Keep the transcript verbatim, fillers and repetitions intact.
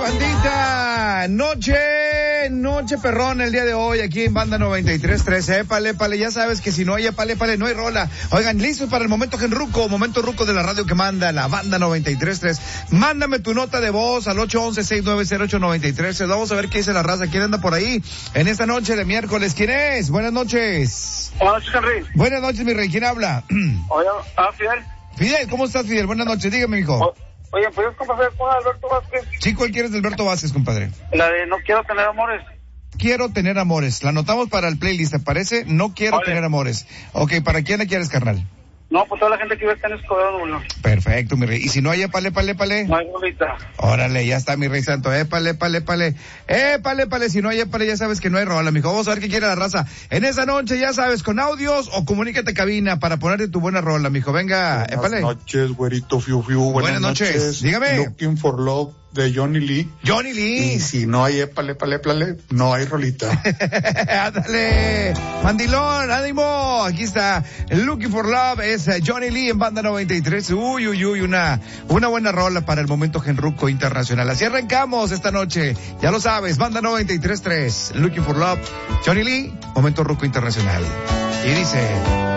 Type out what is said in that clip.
bandita, noche, noche perrón el día de hoy aquí en Banda noventa y tres punto tres. Épale, épale, ya sabes que si no hay épale, épale, no hay rola. Oigan, listos para el momento genruco, momento ruco de la radio que manda la Banda noventa y tres punto tres. Mándame tu nota de voz al ocho once, seis nueve cero, ocho nueve tres. Vamos a ver qué dice la raza, quién anda por ahí en esta noche de miércoles. ¿Quién es? Buenas noches. Buenas noches, Henry. Buenas noches, mi rey, ¿quién habla? Oye, ah, Fidel. Fidel, ¿cómo estás, Fidel? Buenas noches, dígame, hijo. O, oye, ¿puedes complacer con Alberto Vázquez? Sí, ¿cuál quieres de Alberto Vázquez, compadre? La de No quiero tener amores. Quiero tener amores. La anotamos para el playlist, ¿te parece? No quiero Vale. tener amores. Ok, ¿para quién la quieres, carnal? No, pues toda la gente que va a estar en Escobedo, Nuevo. Perfecto, mi rey. ¿Y si no hay épale, épale, épale? No hay bolita. Órale, ya está, mi rey santo. Épale, épale, épale. Épale, épale. Si no hay épale, ya sabes que no hay rola, mijo. Vamos a ver qué quiere la raza. En esa noche, ya sabes, con audios o comunícate a cabina para ponerte tu buena rola, mijo. Venga, Buenas épale. Buenas noches, güerito Fiu Fiu. Buenas, Buenas noches. noches. Dígame. Looking for Love de Johnny Lee. Johnny Lee. Y si no hay épale, épale, épale, no hay rolita. Ándale, mandilón, ánimo. Aquí está, Looking for Love, es Johnny Lee en Banda noventa y tres. Uy, uy, uy, una, una buena rola para el momento genruco internacional. Así arrancamos esta noche. Ya lo sabes, Banda noventa y tres punto tres, Looking for Love, Johnny Lee, momento ruco internacional. Y dice...